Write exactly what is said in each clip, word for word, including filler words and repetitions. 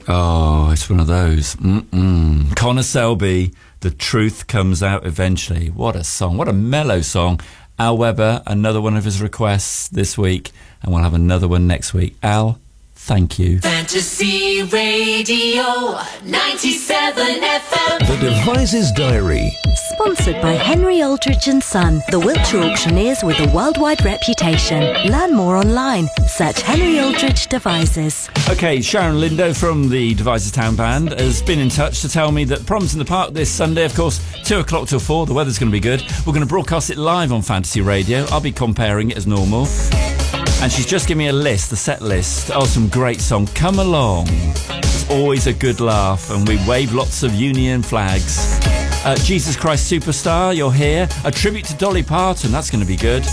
Oh, it's one of those. Mm-mm. Connor Selby, The Truth Comes Out Eventually. What a song. What a mellow song. Al Weber, another one of his requests this week, and we'll have another one next week. Al, thank you. Fantasy Radio ninety-seven F M. The Devices Diary. Sponsored by Henry Aldridge and Son, the Wiltshire auctioneers with a worldwide reputation. Learn more online. Search Henry Aldridge Devices. Okay, Sharon Lindo from the Devices Town Band has been in touch to tell me that Proms in the Park this Sunday, of course, two o'clock till four. The weather's going to be good. We're going to broadcast it live on Fantasy Radio. I'll be comparing it as normal. And she's just given me a list, the set list, of some great songs. Come Along. It's always a good laugh, and we wave lots of Union flags. Uh, Jesus Christ Superstar, You're Here. A tribute to Dolly Parton, that's going to be good.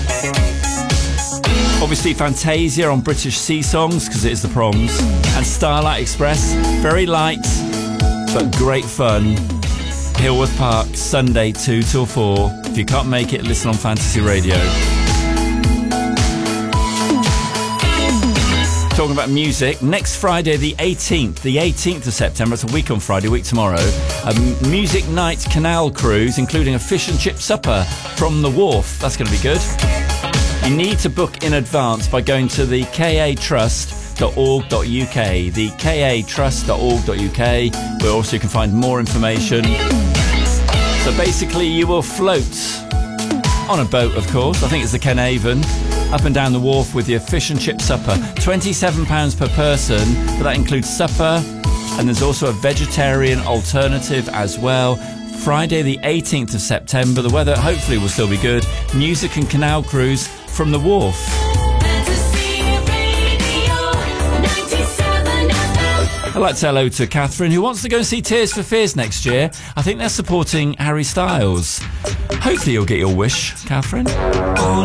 Obviously Fantasia on British Sea Songs, because it is the Proms. And Starlight Express, very light, but great fun. Hillworth Park, Sunday, two till four. If you can't make it, listen on Fantasy Radio. Talking about music, next Friday the eighteenth, the eighteenth of September, it's a week on Friday, week tomorrow, a Music Night Canal Cruise, including a fish and chip supper from the wharf. That's going to be good. You need to book in advance by going to the k a trust dot org dot u k, the k a trust dot org dot u k, where also you can find more information. So basically you will float on a boat, of course, I think it's the Kenhaven, up and down the wharf with your fish and chip supper. twenty-seven pounds per person, but that includes supper, and there's also a vegetarian alternative as well. Friday the eighteenth of September, the weather hopefully will still be good. Music and canal cruise from the wharf. I'd like to say hello to Catherine, who wants to go and see Tears for Fears next year. I think they're supporting Harry Styles. Hopefully you'll get your wish, Catherine.